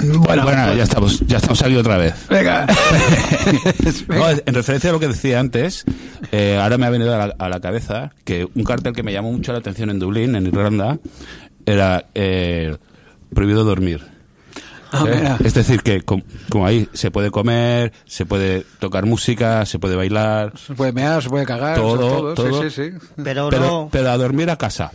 Bueno, ya estamos aquí otra vez. Venga. No, en referencia a lo que decía antes, ahora me ha venido a la cabeza que un cartel que me llamó mucho la atención en Dublín, en Irlanda, era prohibido dormir. Es decir, que como ahí se puede comer, se puede tocar música, se puede bailar, se puede mear, se puede cagar, todo. Sí. Pero a dormir a casa.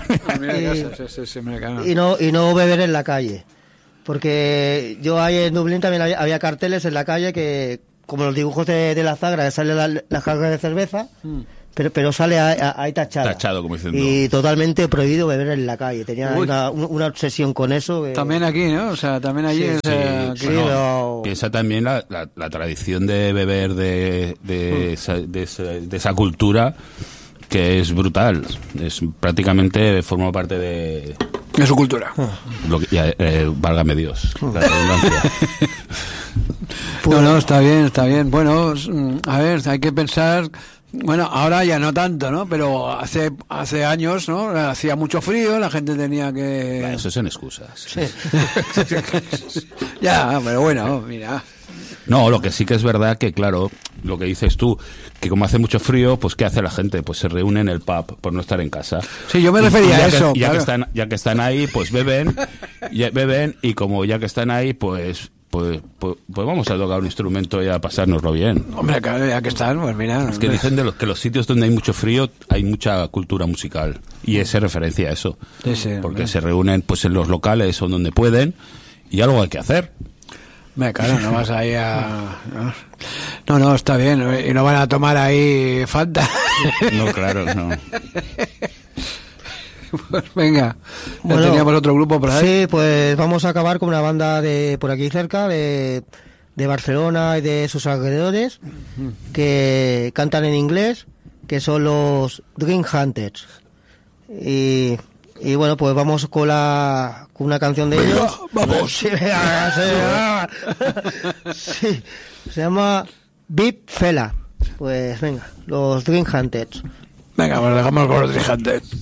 Y no beber en la calle. Porque yo ahí en Dublín también había carteles en la calle que, como los dibujos de la Zagra, que sale la jarra de cerveza, pero sale ahí tachado, como diciendo. Y totalmente prohibido beber en la calle. Tenía una obsesión con eso. También aquí, ¿no? O sea, también allí. Piensa también la tradición de beber de esa cultura, que es brutal. Es prácticamente forma parte de su cultura. Válgame Dios. La redundancia. No, está bien. Bueno, a ver, hay que pensar. Bueno, ahora ya no tanto, ¿no? Pero hace años, ¿no? Hacía mucho frío, la gente tenía que... Bueno, eso son excusas. Ya, pero bueno, mira. No, lo que sí que es verdad que, claro, lo que dices tú, que como hace mucho frío, pues ¿qué hace la gente? Pues se reúne en el pub por no estar en casa. Sí, yo me refería a eso. Ya que están ahí, pues beben, y como ya que están ahí, pues vamos a tocar un instrumento y a pasárnoslo bien. Hombre, claro, ya que están, pues mira. Es que dicen que los sitios donde hay mucho frío hay mucha cultura musical, y es referencia a eso. Sí, porque se reúnen pues en los locales o donde pueden, y algo hay que hacer. Claro, no vas ahí a... No, está bien, y no van a tomar ahí Fanta. No, claro, no. Pues venga, bueno, teníamos otro grupo por ahí. Sí, pues vamos a acabar con una banda de por aquí cerca, de Barcelona y de sus alrededores, que cantan en inglés, que son los Dream Hunters. Y bueno, pues vamos con una canción de ellos. ¡Vamos! Sí, se llama Big Fella. Pues venga, los Dream Hunters. Venga, pues dejamos con los Dream Hunters.